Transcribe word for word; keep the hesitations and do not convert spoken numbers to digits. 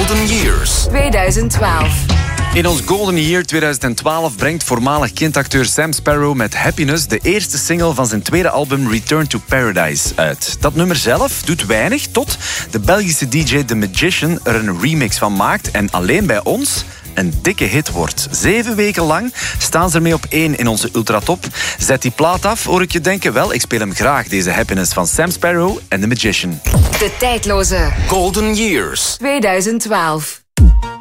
Golden Years twintig twaalf. In ons Golden Year twintig twaalf brengt voormalig kindacteur Sam Sparrow met Happiness de eerste single van zijn tweede album Return to Paradise uit. Dat nummer zelf doet weinig tot de Belgische D J The Magician er een remix van maakt en alleen bij ons een dikke hit wordt. Zeven weken lang staan ze ermee op één in onze ultratop. Zet die plaat af, hoor ik je denken. Wel, ik speel hem graag, deze Happiness van Sam Sparrow en The Magician. De tijdloze Golden Years twintig twaalf.